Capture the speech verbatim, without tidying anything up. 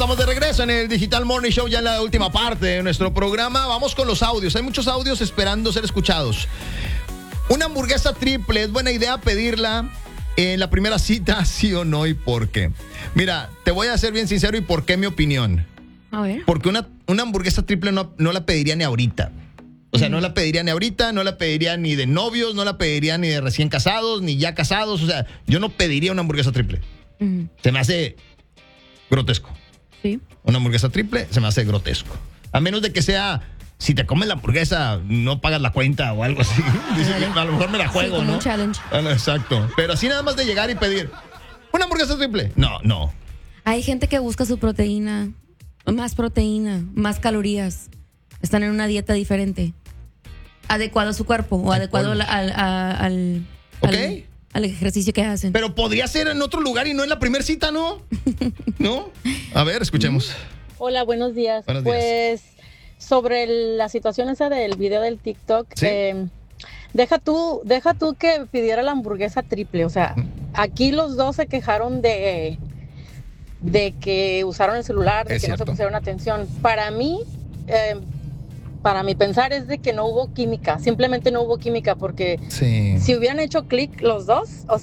estamos de regreso en el Digital Morning Show, ya en la última parte de nuestro programa. Vamos con los audios. Hay muchos audios esperando ser escuchados. Una hamburguesa triple, ¿es buena idea pedirla en la primera cita, sí o no, y por qué? Mira, te voy a ser bien sincero y por qué mi opinión. A ver. Porque una, una hamburguesa triple no, no la pediría ni ahorita. O sea, no la pediría ni ahorita, no la pediría ni de novios, no la pediría ni de recién casados, ni ya casados. O sea, yo no pediría una hamburguesa triple. Uh-huh. Se me hace grotesco. Sí. Una hamburguesa triple se me hace grotesco. A menos de que sea, si te comes la hamburguesa, no pagas la cuenta o algo así. Dice que a lo mejor me la juego, sí, como ¿no? un challenge. Ah, no, exacto. Pero así nada más de llegar y pedir una hamburguesa triple. No, no. Hay gente que busca su proteína, más proteína, más calorías. Están en una dieta diferente. Adecuado a su cuerpo o Ay, adecuado al, al, al, Ok. al, al ejercicio que hacen. Pero podría ser en otro lugar y no en la primera cita, ¿no? ¿No? A ver, escuchemos. Hola, buenos días. Buenos días. Pues sobre el- la situación esa del video del TikTok, Sí. eh, deja tú, deja tú que pidiera la hamburguesa triple. O sea, aquí los dos se quejaron de, de que usaron el celular, de Es que no cierto. se pusieron atención. Para mí, eh, para mi pensar es de que no hubo química, simplemente no hubo química porque Sí. si hubieran hecho clic los dos, o